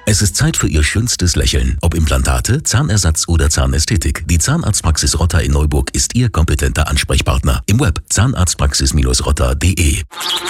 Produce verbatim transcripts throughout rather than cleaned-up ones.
Es ist Zeit für Ihr schönstes Lächeln. Ob Implantate, Zahnersatz oder Zahnästhetik. Die Zahnarztpraxis Rotter in Neuburg ist Ihr kompetenter Ansprechpartner. Im Web zahnarztpraxis rotter punkt de.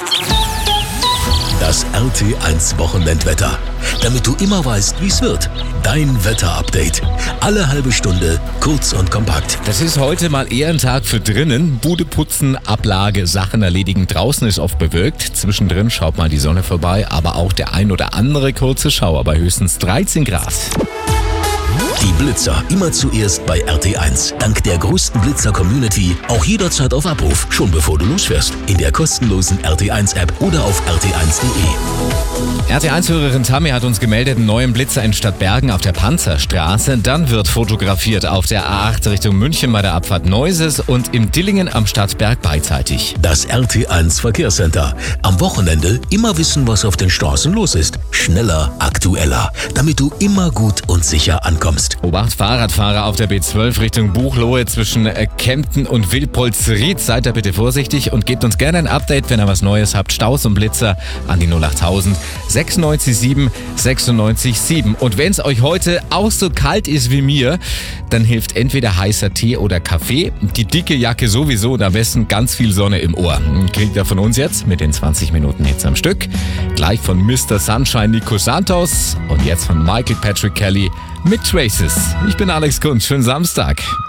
Das R T eins Wochenendwetter. Damit du immer weißt, wie es wird. Dein Wetterupdate. Alle halbe Stunde, kurz und kompakt. Das ist heute mal eher ein Tag für drinnen. Bude putzen, Ablage, Sachen erledigen. Draußen ist oft bewölkt. Zwischendrin schaut mal die Sonne vorbei. Aber auch der ein oder andere kurze Schauer bei höchstens dreizehn Grad. Die Blitzer immer zuerst bei R T eins. Dank der größten Blitzer-Community auch jederzeit auf Abruf, schon bevor du losfährst. In der kostenlosen R T eins App oder auf R T eins punkt de. R T eins-Hörerin Tammy hat uns gemeldet, einen neuen Blitzer in Stadtbergen auf der Panzerstraße. Dann wird fotografiert auf der A acht Richtung München bei der Abfahrt Neuses und im Dillingen am Stadtberg beidseitig. Das R T eins Verkehrscenter. Am Wochenende immer wissen, was auf den Straßen los ist. Schneller, aktueller, damit du immer gut und sicher ankommst. Obacht, Fahrradfahrer auf der B zwölf Richtung Buchloe zwischen äh, Kempten und Wildpolsried. Seid da bitte vorsichtig und gebt uns gerne ein Update, wenn ihr was Neues habt. Staus und Blitzer an die null achttausend sechsundneunzig sieben sechsundneunzig sieben. Und wenn es euch heute auch so kalt ist wie mir, dann hilft entweder heißer Tee oder Kaffee. Die dicke Jacke sowieso und am besten ganz viel Sonne im Ohr. Kriegt ihr von uns jetzt mit den zwanzig Minuten Hits am Stück. Gleich von Mister Sunshine Nico Santos und jetzt von Michael Patrick Kelly mit Traces. Ich bin Alex Kunz. Schönen Samstag.